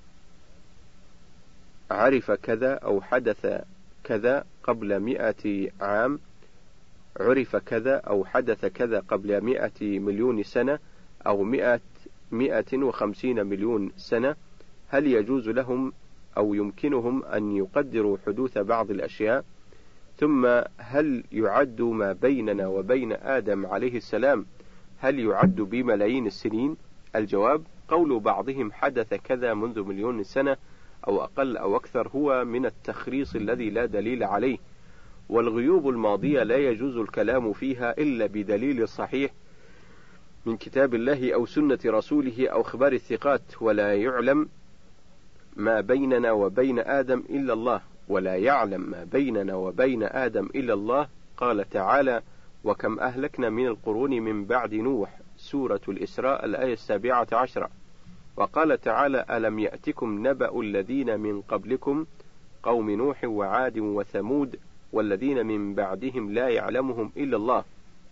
عرف كذا أو حدث كذا قبل مئة عام، عرف كذا أو حدث كذا قبل مئة مليون سنة أو مئة مئة وخمسين مليون سنة، هل يجوز لهم أو يمكنهم أن يقدروا حدوث بعض الأشياء؟ ثم هل يعد ما بيننا وبين آدم عليه السلام هل يعد بملايين السنين؟ الجواب: قول بعضهم حدث كذا منذ مليون سنة أو أقل أو أكثر هو من التخريص الذي لا دليل عليه، والغيوب الماضية لا يجوز الكلام فيها إلا بدليل صحيح من كتاب الله أو سنة رسوله أو أخبار الثقات. ولا يعلم ما بيننا وبين آدم إلا الله، ولا يعلم ما بيننا وبين آدم إلا الله. قال تعالى: وكم أهلكنا من القرون من بعد نوح، سورة الإسراء الآية السابعة عشرة. وقال تعالى: ألم يأتكم نبأ الذين من قبلكم قوم نوح وعاد وثمود والذين من بعدهم لا يعلمهم إلا الله،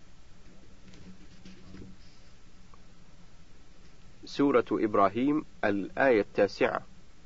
سورة إبراهيم الآية التاسعة.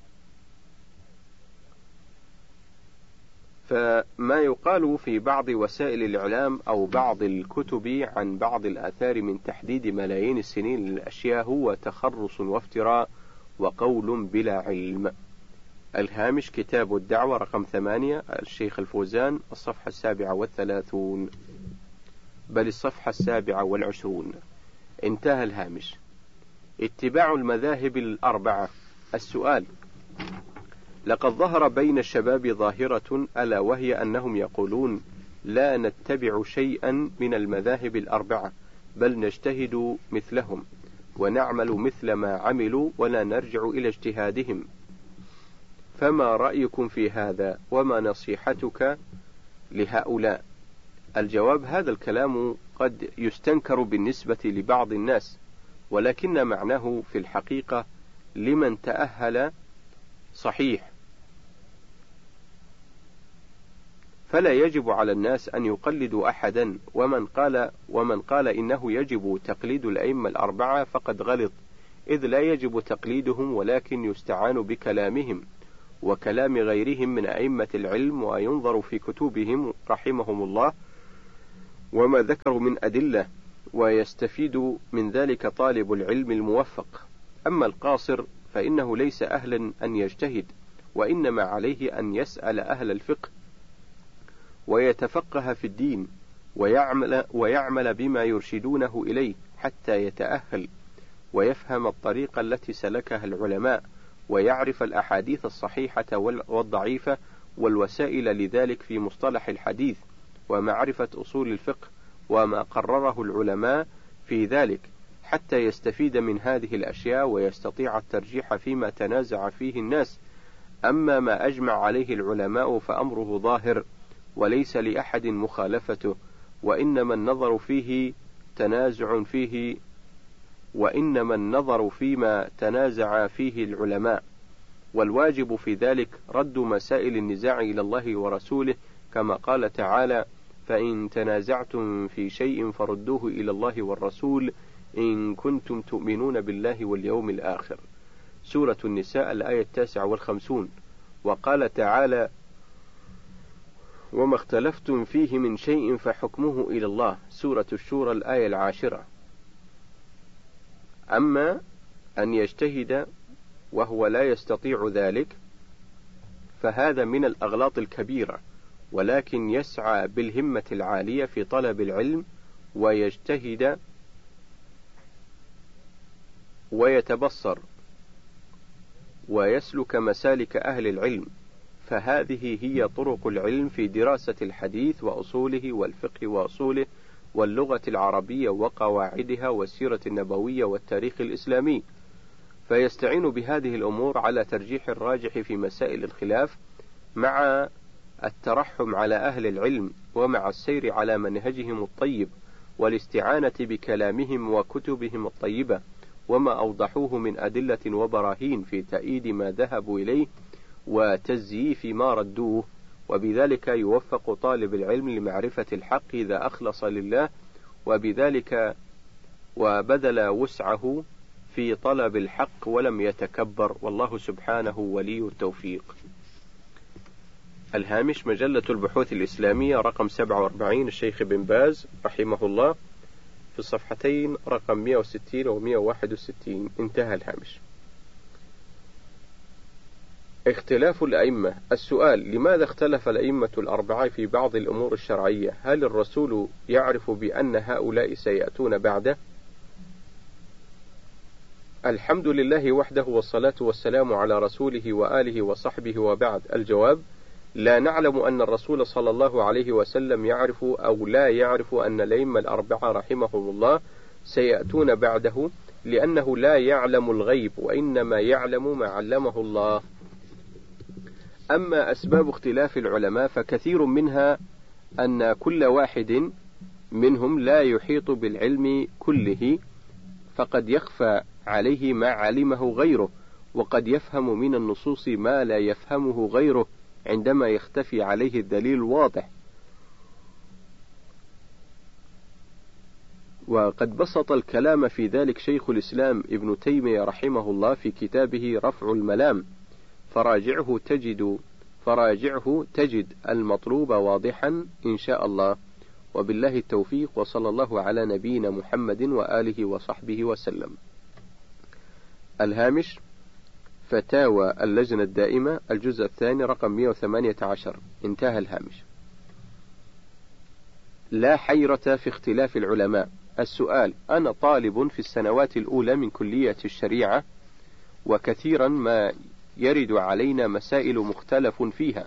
فما يقال في بعض وسائل الإعلام أو بعض الكتب عن بعض الآثار من تحديد ملايين السنين للأشياء هو تخرص وافتراء وقول بلا علم. الهامش: كتاب الدعوة رقم ثمانية، الشيخ الفوزان، الصفحة السابعة والثلاثون، بل الصفحة السابعة والعشرون. انتهى الهامش. اتباع المذاهب الأربعة. السؤال: لقد ظهر بين الشباب ظاهرة ألا وهي أنهم يقولون لا نتبع شيئا من المذاهب الأربعة بل نجتهد مثلهم ونعمل مثل ما عملوا ولا نرجع إلى اجتهادهم، فما رأيكم في هذا وما نصيحتك لهؤلاء؟ الجواب: هذا الكلام قد يستنكر بالنسبة لبعض الناس، ولكن معناه في الحقيقة لمن تأهل صحيح، فلا يجب على الناس أن يقلدوا أحدا. ومن قال ومن قال إنه يجب تقليد الأئمة الأربعة فقد غلط، إذ لا يجب تقليدهم ولكن يستعان بكلامهم وكلام غيرهم من أئمة العلم، وينظر في كتبهم رحمهم الله وما ذكروا من أدلة، ويستفيد من ذلك طالب العلم الموفق. أما القاصر فإنه ليس أهلا أن يجتهد، وإنما عليه أن يسأل أهل الفقه ويتفقه في الدين ويعمل, ويعمل بما يرشدونه إليه حتى يتأهل ويفهم الطريقة التي سلكها العلماء، ويعرف الأحاديث الصحيحة والضعيفة والوسائل لذلك في مصطلح الحديث، ومعرفة أصول الفقه وما قرره العلماء في ذلك، حتى يستفيد من هذه الأشياء ويستطيع الترجيح فيما تنازع فيه الناس. أما ما أجمع عليه العلماء فأمره ظاهر وليس لأحد مخالفته، وإنما النظر فيه تنازع فيه وإنما النظر فيما تنازع فيه العلماء، والواجب في ذلك رد مسائل النزاع إلى الله ورسوله، كما قال تعالى: فإن تنازعتم في شيء فردوه إلى الله والرسول إن كنتم تؤمنون بالله واليوم الآخر. سورة النساء الآية التاسعة والخمسون. وقال تعالى: وما اختلفتم فيه من شيء فحكمه إلى الله. سورة الشورى الآية العاشرة. أما أن يجتهد وهو لا يستطيع ذلك فهذا من الأغلاط الكبيرة، ولكن يسعى بالهمة العالية في طلب العلم ويجتهد ويتبصر ويسلك مسالك أهل العلم، فهذه هي طرق العلم في دراسة الحديث وأصوله والفقه وأصوله واللغة العربية وقواعدها والسيرة النبوية والتاريخ الإسلامي، فيستعين بهذه الأمور على ترجيح الراجح في مسائل الخلاف، مع الترحم على أهل العلم ومع السير على منهجهم الطيب والاستعانة بكلامهم وكتبهم الطيبة وما أوضحوه من أدلة وبراهين في تأييد ما ذهبوا إليه وتزييف ما ردوه، وبذلك يوفق طالب العلم لمعرفة الحق إذا أخلص لله، وبذلك وبذل وسعه في طلب الحق ولم يتكبر، والله سبحانه ولي التوفيق. الهامش: مجلة البحوث الإسلامية رقم سبعة وأربعين، الشيخ بن باز رحمه الله، في الصفحتين رقم مئة وستين و مئة وواحد وستين. انتهى الهامش. اختلاف الأئمة. السؤال: لماذا اختلف الأئمة الأربعة في بعض الأمور الشرعية؟ هل الرسول يعرف بأن هؤلاء سيأتون بعده؟ الحمد لله وحده، والصلاة والسلام على رسوله وآله وصحبه، وبعد. الجواب: لا نعلم أن الرسول صلى الله عليه وسلم يعرف أو لا يعرف أن الأئمة الأربعة رحمهم الله سيأتون بعده، لأنه لا يعلم الغيب، وإنما يعلم ما علمه الله. أما أسباب اختلاف العلماء فكثير منها أن كل واحد منهم لا يحيط بالعلم كله، فقد يخفى عليه ما علمه غيره، وقد يفهم من النصوص ما لا يفهمه غيره عندما يختفي عليه الدليل الواضح. وقد بسط الكلام في ذلك شيخ الإسلام ابن تيمية رحمه الله في كتابه رفع الملام، فراجعه تجد فراجعه تجد المطلوب واضحا إن شاء الله، وبالله التوفيق، وصلى الله على نبينا محمد وآله وصحبه وسلم. الهامش: فتاوى اللجنة الدائمة، الجزء الثاني رقم مئة وثمانية عشر. انتهى الهامش. لا حيرة في اختلاف العلماء. السؤال: أنا طالب في السنوات الأولى من كلية الشريعة، وكثيرا ما يرد علينا مسائل مختلف فيها،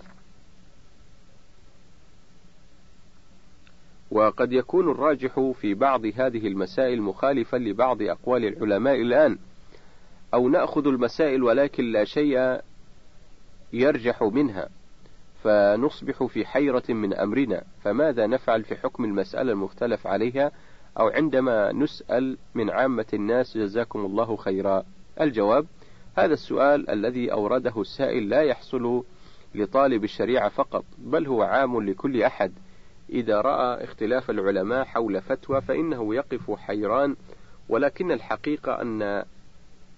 وقد يكون الراجح في بعض هذه المسائل مخالفا لبعض أقوال العلماء الآن، أو نأخذ المسائل ولكن لا شيء يرجح منها، فنصبح في حيرة من أمرنا، فماذا نفعل في حكم المسألة المختلف عليها، أو عندما نسأل من عامة الناس جزاكم الله خيرا؟ الجواب: هذا السؤال الذي أورده السائل لا يحصل لطالب الشريعة فقط، بل هو عام لكل أحد. إذا رأى اختلاف العلماء حول فتوى فإنه يقف حيران، ولكن الحقيقة أن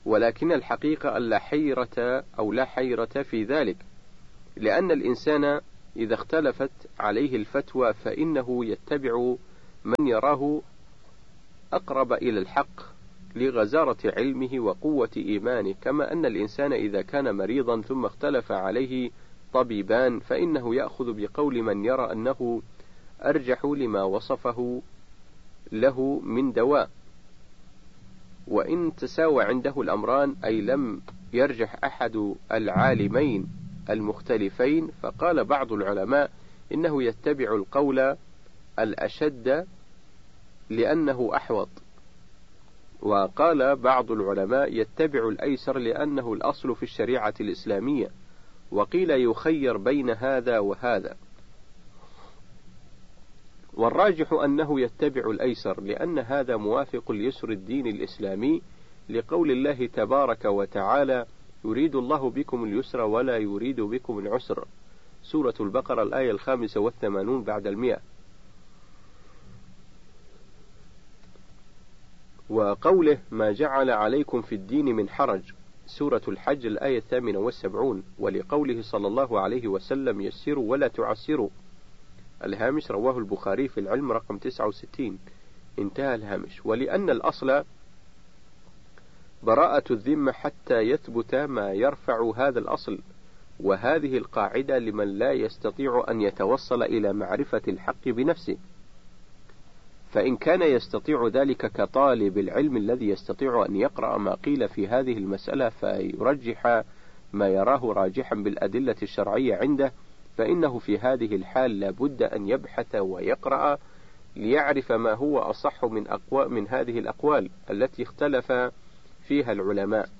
ولكن الحقيقة أن لا حيرة أو لا حيرة في ذلك، لأن الإنسان إذا اختلفت عليه الفتوى فإنه يتبع من يراه أقرب إلى الحق لغزارة علمه وقوة إيمانه، كما أن الإنسان إذا كان مريضا ثم اختلف عليه طبيبان فإنه يأخذ بقول من يرى أنه أرجح لما وصفه له من دواء. وإن تساوى عنده الأمران أي لم يرجح أحد العالمين المختلفين، فقال بعض العلماء إنه يتبع القول الأشد لأنه أحوط، وقال بعض العلماء يتبع الأيسر لأنه الأصل في الشريعة الإسلامية، وقيل يخير بين هذا وهذا، والراجح أنه يتبع الأيسر لأن هذا موافق ليسر الدين الإسلامي، لقول الله تبارك وتعالى يريد الله بكم اليسر ولا يريد بكم العسر، سورة البقرة الآية الخامسة والثمانون بعد المئة. وقوله ما جعل عليكم في الدين من حرج، سورة الحج الآية الثامنة والسبعون، ولقوله صلى الله عليه وسلم يسروا ولا تعسروا، الهامش رواه البخاري في العلم رقم تسعة وستين، انتهى الهامش. ولأن الأصل براءة الذمة حتى يثبت ما يرفع هذا الأصل، وهذه القاعدة لمن لا يستطيع أن يتوصل إلى معرفة الحق بنفسه، فإن كان يستطيع ذلك كطالب العلم الذي يستطيع أن يقرأ ما قيل في هذه المسألة فيرجح ما يراه راجحا بالأدلة الشرعية عنده، فإنه في هذه الحال لابد أن يبحث ويقرأ ليعرف ما هو أصح من أقوى من هذه الأقوال التي اختلف فيها العلماء.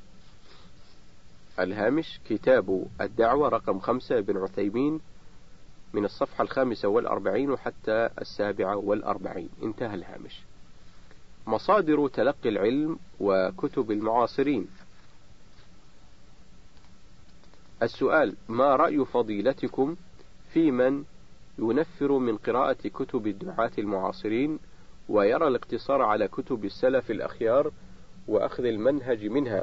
الهامش كتاب الدعوة رقم خمسة ابن عثيمين من الصفحة الخامسة والأربعين حتى السابعة والأربعين، انتهى الهامش. مصادر تلقي العلم وكتب المعاصرين. السؤال: ما رأي فضيلتكم في من ينفر من قراءة كتب الدعاة المعاصرين ويرى الاقتصار على كتب السلف الأخيار وأخذ المنهج منها؟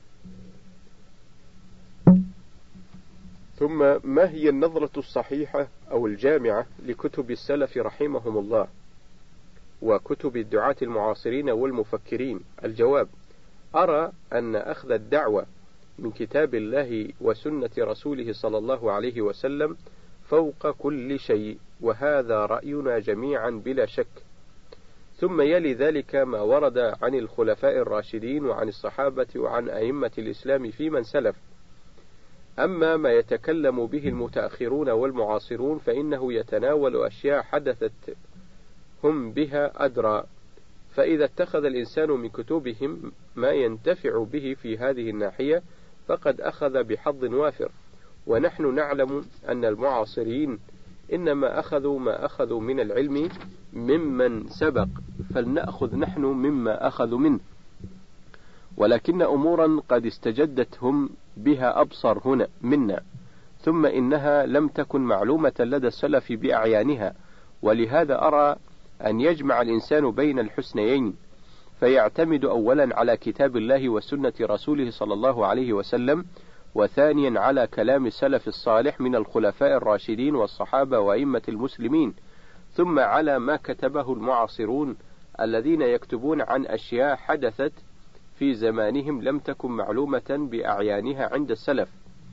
ثم ما هي النظرة الصحيحة أو الجامعة لكتب السلف رحمهم الله وكتب الدعاة المعاصرين والمفكرين؟ الجواب: أرى أن أخذ الدعوة من كتاب الله وسنة رسوله صلى الله عليه وسلم فوق كل شيء، وهذا رأينا جميعا بلا شك. ثم يلي ذلك ما ورد عن الخلفاء الراشدين وعن الصحابة وعن أئمة الإسلام في من سلف. أما ما يتكلم به المتأخرون والمعاصرون فإنه يتناول أشياء حدثت هم بها أدرى، فإذا اتخذ الإنسان من كتبهم ما ينتفع به في هذه الناحية فقد أخذ بحظ وافر. ونحن نعلم أن المعاصرين إنما أخذوا ما أخذوا من العلم ممن سبق، فلنأخذ نحن مما أخذوا منه، ولكن أمورا قد استجدت هم بها أبصر هنا منا، ثم إنها لم تكن معلومة لدى السلف بأعيانها، ولهذا أرى أن يجمع الإنسان بين الحسنيين، فيعتمد أولا على كتاب الله وسنة رسوله صلى الله عليه وسلم، وثانيا على كلام السلف الصالح من الخلفاء الراشدين والصحابة وأئمة المسلمين، ثم على ما كتبه المعاصرون الذين يكتبون عن أشياء حدثت في زمانهم لم تكن معلومة بأعيانها عند السلف.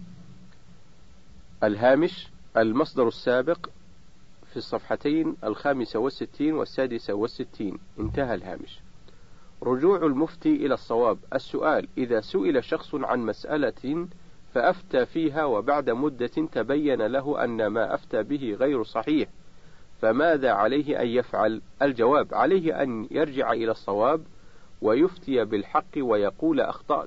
الهامش المصدر السابق في الصفحتين الخامسة والستين والسادسة والستين، انتهى الهامش. رجوع المفتي إلى الصواب. السؤال: إذا سئل شخص عن مسألة فأفتى فيها وبعد مدة تبين له أن ما أفتى به غير صحيح، فماذا عليه أن يفعل؟ الجواب: عليه أن يرجع إلى الصواب ويفتي بالحق ويقول أخطأت،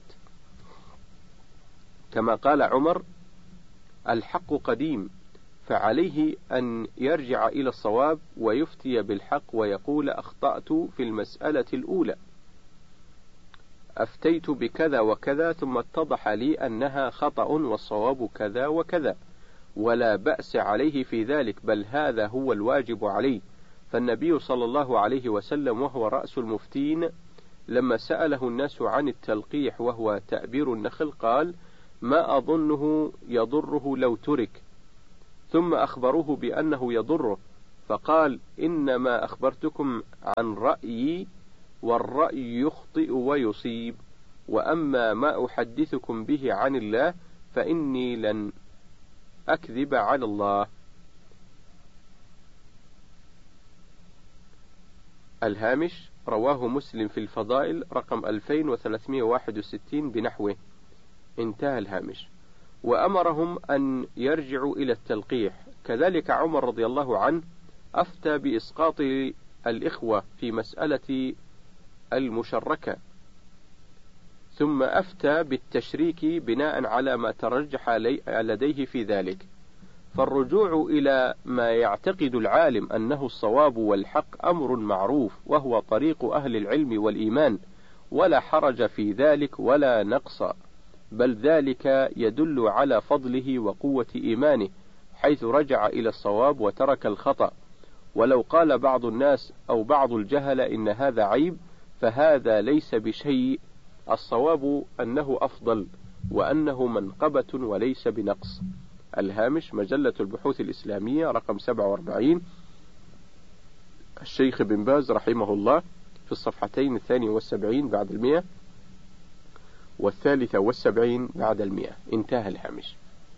كما قال عمر: الحق قديم، فعليه أن يرجع إلى الصواب ويفتي بالحق ويقول أخطأت في المسألة الأولى، أفتيت بكذا وكذا ثم اتضح لي أنها خطأ والصواب كذا وكذا، ولا بأس عليه في ذلك، بل هذا هو الواجب عليه، فالنبي صلى الله عليه وسلم وهو رأس المفتين لما سأله الناس عن التلقيح وهو تأبير النخل قال: ما أظنه يضره لو ترك. ثم أخبروه بأنه يضره، فقال: إنما أخبرتكم عن رأيي، والرأي يخطئ ويصيب، وأما ما أحدثكم به عن الله فإني لن أكذب على الله. الهامش: رواه مسلم في الفضائل رقم ألفين وثلاثمائة وواحد وستين بنحوه. انتهى الهامش. وأمرهم أن يرجعوا إلى التلقيح. كذلك عمر رضي الله عنه أفتى بإسقاط الإخوة في مسألة المشركة، ثم أفتى بالتشريك بناء على ما ترجح لديه في ذلك. فالرجوع إلى ما يعتقد العالم أنه الصواب والحق أمر معروف، وهو طريق أهل العلم والإيمان، ولا حرج في ذلك ولا نقص، بل ذلك يدل على فضله وقوة إيمانه، حيث رجع إلى الصواب وترك الخطأ. ولو قال بعض الناس أو بعض الجهل إن هذا عيب، فهذا ليس بشيء، الصواب أنه أفضل، وأنه منقبة وليس بنقص. الهامش: مجلة البحوث الإسلامية رقم سبعة وأربعين، الشيخ بن باز رحمه الله، في الصفحتين الثانية والسبعين بعد المئة والثالثة والسبعين بعد المئة. انتهى الهامش.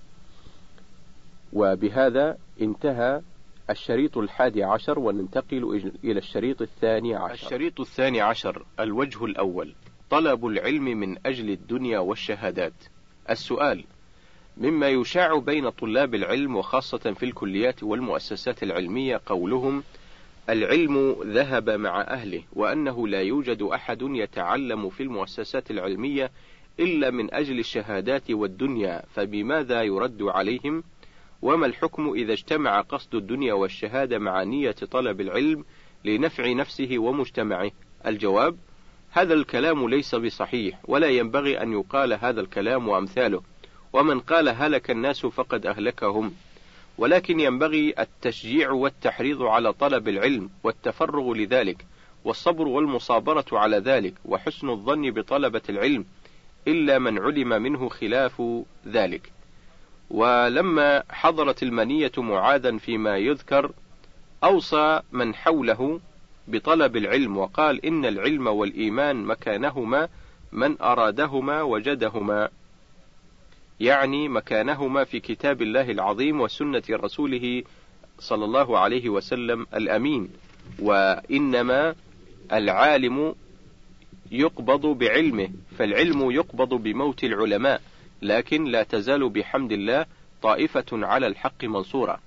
وبهذا انتهى الشريط الحادي عشر، وننتقل إلى الشريط الثاني عشر. الشريط الثاني عشر: الوجه الأول، طلب العلم من أجل الدنيا والشهادات. السؤال: مما يشاع بين طلاب العلم وخاصة في الكليات والمؤسسات العلمية قولهم: العلم ذهب مع أهله، وأنه لا يوجد أحد يتعلم في المؤسسات العلمية إلا من أجل الشهادات والدنيا، فبماذا يرد عليهم؟ وما الحكم إذا اجتمع قصد الدنيا والشهادة مع نية طلب العلم لنفع نفسه ومجتمعه؟ الجواب: هذا الكلام ليس بصحيح، ولا ينبغي أن يقال هذا الكلام وأمثاله، ومن قال هلك الناس فقد أهلكهم، ولكن ينبغي التشجيع والتحريض على طلب العلم والتفرغ لذلك، والصبر والمصابرة على ذلك، وحسن الظن بطلبة العلم، إلا من علم منه خلاف ذلك. ولما حضرت المنية معاذا فيما يذكر، أوصى من حوله بطلب العلم، وقال: إن العلم والإيمان مكانهما من أرادهما وجدهما، يعني مكانهما في كتاب الله العظيم وسنة رسوله صلى الله عليه وسلم الأمين. وإنما العالم يقبض بعلمه، فالعلم يقبض بموت العلماء، لكن لا تزال بحمد الله طائفة على الحق منصورة.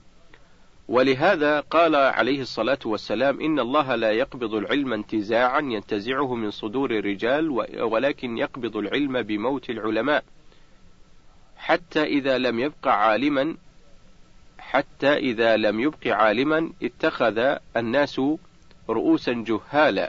ولهذا قال عليه الصلاة والسلام: إن الله لا يقبض العلم انتزاعا ينتزعه من صدور الرجال، ولكن يقبض العلم بموت العلماء، حتى إذا لم يبق عالما حتى إذا لم يبق عالما اتخذ الناس رؤوسا جهالا،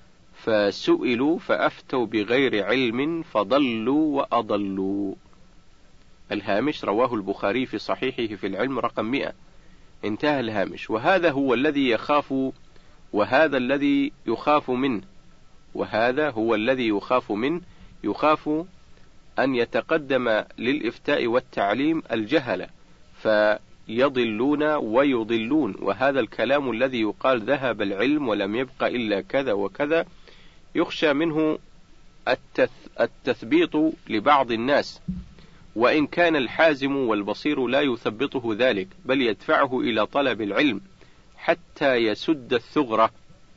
فسئلوا فأفتوا بغير علم فضلوا وأضلوا. الهامش: رواه البخاري في صحيحه في العلم رقم مئة. انتهى الهامش. وهذا هو الذي يخاف وهذا الذي يخاف منه وهذا هو الذي يخاف منه يخاف أن يتقدم للإفتاء والتعليم الجهلة فيضلون ويضلون، وهذا الكلام الذي يقال ذهب العلم ولم يبق إلا كذا وكذا يخشى منه التثبيط لبعض الناس، وإن كان الحازم والبصير لا يثبطه ذلك، بل يدفعه إلى طلب العلم حتى يسد الثغرة.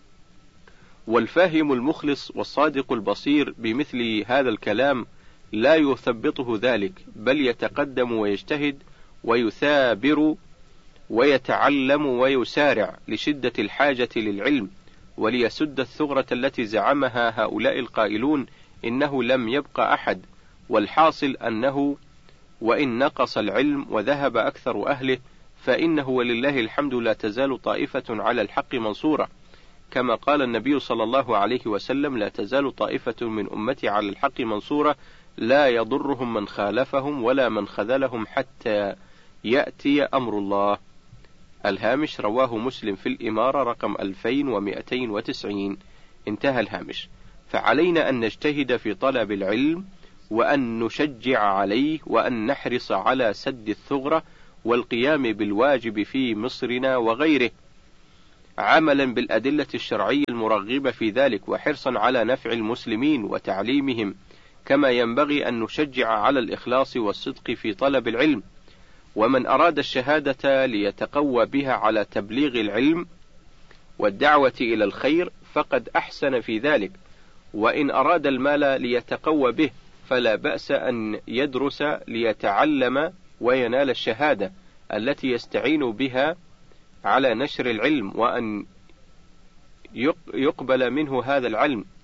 والفاهم المخلص والصادق البصير بمثل هذا الكلام لا يثبطه ذلك، بل يتقدم ويجتهد ويثابر ويتعلم ويسارع لشدة الحاجة للعلم، وليسد الثغرة التي زعمها هؤلاء القائلون إنه لم يبق أحد. والحاصل أنه وإن نقص العلم وذهب أكثر أهله، فإنه ولله الحمد لا تزال طائفة على الحق منصورة، كما قال النبي صلى الله عليه وسلم: لا تزال طائفة من أمتي على الحق منصورة، لا يضرهم من خالفهم ولا من خذلهم حتى يأتي أمر الله. الهامش: رواه مسلم في الإمارة رقم ألفين ومئتين وتسعين. انتهى الهامش. فعلينا أن نجتهد في طلب العلم، وأن نشجع عليه، وأن نحرص على سد الثغرة والقيام بالواجب في مصرنا وغيره، عملا بالأدلة الشرعية المرغبة في ذلك، وحرصا على نفع المسلمين وتعليمهم، كما ينبغي أن نشجع على الإخلاص والصدق في طلب العلم. ومن أراد الشهادة ليتقوى بها على تبليغ العلم والدعوة إلى الخير فقد أحسن في ذلك، وإن أراد المال ليتقوى به فلا بأس أن يدرس ليتعلم وينال الشهادة التي يستعين بها على نشر العلم، وأن يقبل منه هذا العلم